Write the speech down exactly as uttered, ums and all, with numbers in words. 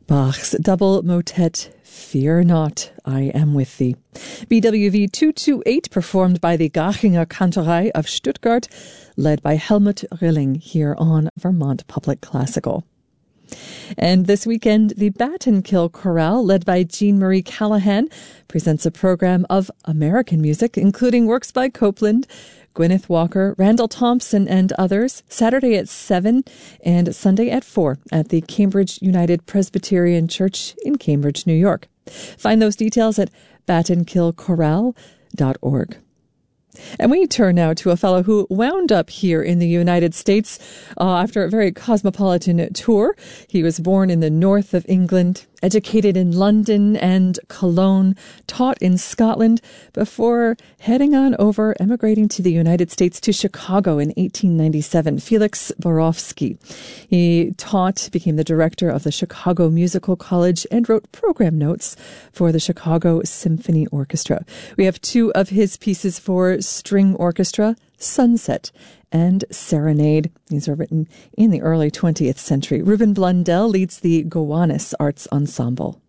Bach's double motet, Fear Not, I Am With Thee. B W V two twenty-eight, performed by the Garchinger Kantorei of Stuttgart, led by Helmut Rilling here on Vermont Public Classical. And this weekend, the Battenkill Chorale, led by Jean Marie Callahan, presents a program of American music, including works by Copland, Gwyneth Walker, Randall Thompson, and others, Saturday at seven and Sunday at four at the Cambridge United Presbyterian Church in Cambridge, New York. Find those details at battenkill chorale dot org. And we turn now to a fellow who wound up here in the United States uh, after a very cosmopolitan tour. He was born in the north of England, educated in London and Cologne, taught in Scotland, before heading on over, emigrating to the United States to Chicago in eighteen ninety-seven. Felix Borowski. He taught, became the director of the Chicago Musical College, and wrote program notes for the Chicago Symphony Orchestra. We have two of his pieces for string orchestra, Sunset and Serenade. These are written in the early twentieth century. Ruben Blundell leads the Gowanus Arts Ensemble.